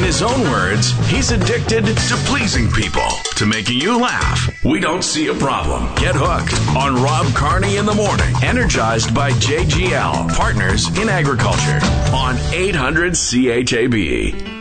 his own words, he's addicted to pleasing people, to making you laugh. We don't see a problem. Get hooked on Rob Carney in the morning. Energized by JGL, Partners in Agriculture, on 800 CHAB.